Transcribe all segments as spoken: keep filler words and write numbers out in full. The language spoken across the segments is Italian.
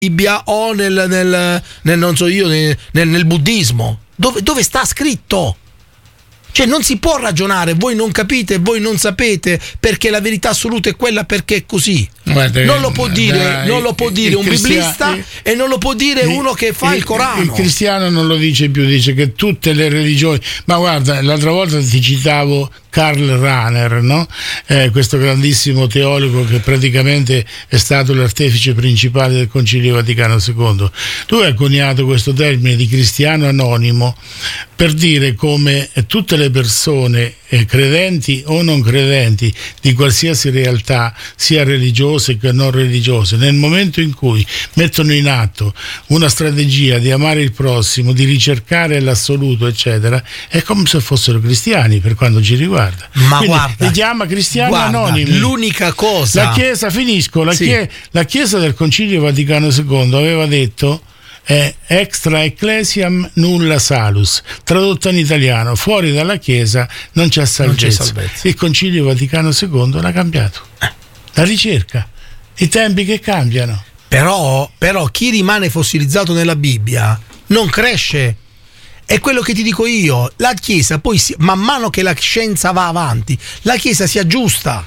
Bibbia o nel, nel, nel non so io nel, nel, nel buddismo. Dove, dove sta scritto? Cioè non si può ragionare, voi non capite, voi non sapete perché la verità assoluta è quella, perché è così. Guarda, non lo può dire, dai, non lo può dire il, un il biblista il, e non lo può dire il, uno che fa il, il Corano. Il cristiano non lo dice più, dice che tutte le religioni. Ma guarda, l'altra volta ti citavo Karl Rahner, no? Eh, questo grandissimo teologo che praticamente è stato l'artefice principale del Concilio Vaticano secondo. Tu hai coniato questo termine di cristiano anonimo per dire come tutte le persone eh, credenti o non credenti di qualsiasi realtà, sia religiose che non religiose, nel momento in cui mettono in atto una strategia di amare il prossimo, di ricercare l'assoluto, eccetera, è come se fossero cristiani per quanto ci riguarda. Ma Quindi guarda, li chiama cristiani guarda, anonimi. L'unica cosa, la Chiesa, finisco, la, sì. chie, la Chiesa del Concilio Vaticano secondo aveva detto è extra ecclesiam nulla salus, tradotto in italiano, fuori dalla Chiesa non c'è salvezza. Non c'è salvezza. Il Concilio Vaticano secondo l'ha cambiato. La ricerca, i tempi che cambiano. Però, però chi rimane fossilizzato nella Bibbia non cresce. È quello che ti dico io. La Chiesa poi si, man mano che la scienza va avanti, la Chiesa si aggiusta,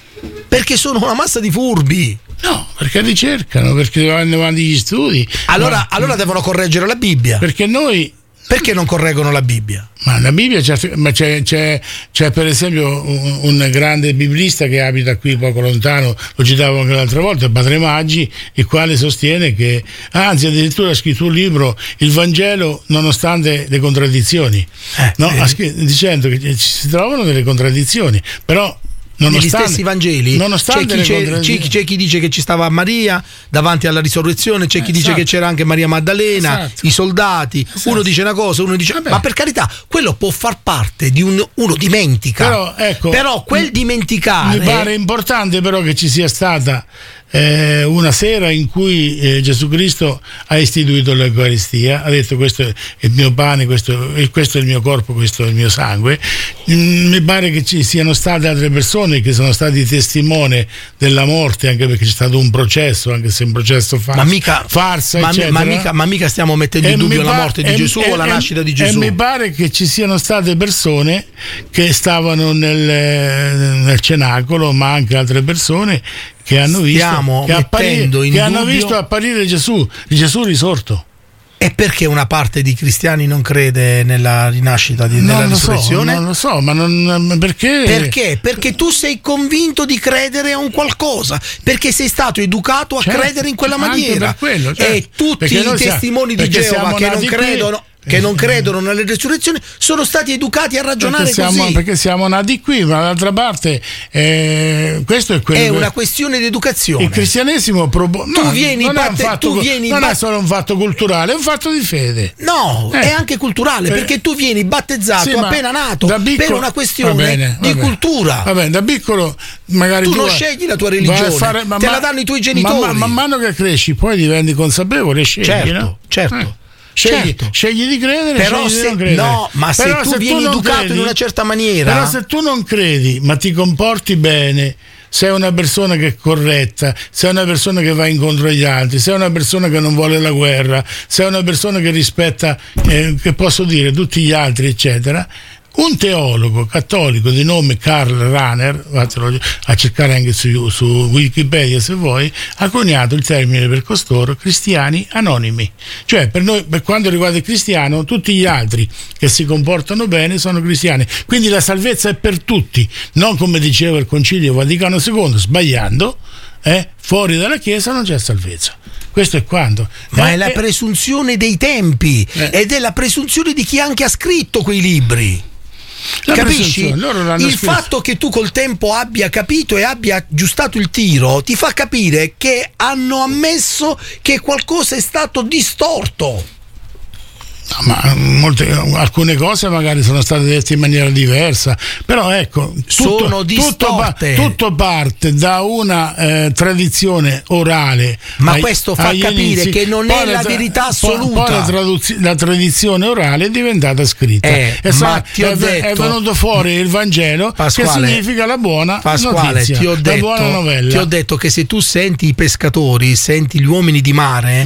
perché sono una massa di furbi. No, perché ricercano, perché vanno avanti gli studi. Allora, ma, allora devono correggere la Bibbia. Perché noi Perché non correggono la Bibbia? Ma la Bibbia c'è, ma c'è, c'è, c'è per esempio un, un grande biblista che abita qui poco lontano, lo citavo anche l'altra volta, Padre Maggi, il quale sostiene che, anzi addirittura ha scritto un libro, il Vangelo nonostante le contraddizioni, eh, no? eh. Ha scritto, dicendo che ci si trovano delle contraddizioni, però negli stessi Vangeli c'è chi, c'è, c'è, c'è chi dice che ci stava Maria davanti alla risurrezione, c'è chi eh, dice esatto. che c'era anche Maria Maddalena, esatto. i soldati, esatto. uno dice una cosa, uno dice Vabbè. ma per carità, quello può far parte di un, uno dimentica, però, ecco, però quel dimenticare mi pare importante però che ci sia stata eh, una sera in cui eh, Gesù Cristo ha istituito l'Eucaristia, ha detto questo è il mio pane, questo, questo è il mio corpo, questo è il mio sangue. Mm, mi pare che ci siano state altre persone che sono stati testimone della morte, anche perché c'è stato un processo, anche se un processo farsa, ma mica, farsa ma, eccetera. Ma mica, ma mica stiamo mettendo e in dubbio pa- la morte di e, Gesù e, o la e, nascita di Gesù. E mi pare che ci siano state persone che stavano nel, nel cenacolo, ma anche altre persone che hanno visto, che apparire, che hanno visto apparire Gesù, Gesù risorto. E perché una parte di cristiani non crede nella rinascita, di, nella non risurrezione? So, non lo so, ma non, perché? Perché? Perché tu sei convinto di credere a un qualcosa, perché sei stato educato a certo, credere in quella maniera. Per quello, certo. E tutti i testimoni siamo, di Geova che non credono che non credono nelle resurrezioni sono stati educati a ragionare perché siamo, così. Perché siamo nati qui, ma dall'altra parte eh, questo è quello. È che... una questione di educazione. Il cristianesimo probo... tu no, vieni non, batte... è, un fatto, tu vieni non bat... è solo un fatto culturale, è un fatto di fede. No, eh. è anche culturale, perché eh. tu vieni battezzato sì, appena nato piccolo... per una questione va bene, va di bene. cultura. Va bene, da piccolo magari tu, tu non scegli la tua religione, fare, ma, te ma, la danno i tuoi genitori. Ma, ma man mano che cresci poi diventi consapevole, scegli, certo, no? certo. Eh. Scegli, certo. scegli di credere, però scegli se, di non credere. No, ma però se tu se vieni tu educato credi, in una certa maniera. Però se tu non credi, ma ti comporti bene, sei una persona che è corretta, sei una persona che va incontro agli altri, sei una persona che non vuole la guerra, sei una persona che rispetta, eh, che posso dire, tutti gli altri, eccetera. Un teologo cattolico di nome Karl Rahner, fatelo a cercare anche su, su Wikipedia se vuoi, ha coniato il termine per costoro cristiani anonimi. Cioè per noi, per quanto riguarda il cristiano, tutti gli altri che si comportano bene sono cristiani. Quindi la salvezza è per tutti, non come diceva il Concilio Vaticano secondo, sbagliando, eh, fuori dalla Chiesa non c'è salvezza. Questo è quanto. Ma eh, è la presunzione dei tempi eh. ed è la presunzione di chi anche ha scritto quei libri. La capisci? Il scritto. Fatto che tu col tempo abbia capito e abbia aggiustato il tiro ti fa capire che hanno ammesso che qualcosa è stato distorto. Ma molte, alcune cose magari sono state dette in maniera diversa, però ecco, tutto, sono distorte. Tutto, tutto parte da una eh, tradizione orale. Ma ai, questo fa capire inizi, che non è la verità assoluta. Poi la, traduz- la tradizione orale è diventata scritta. Eh, e sa, ti ho è, detto, è venuto fuori il Vangelo, Pasquale, che significa la buona Pasquale, notizia, ti ho detto, la buona novella. Ti ho detto che se tu senti i pescatori, senti gli uomini di mare,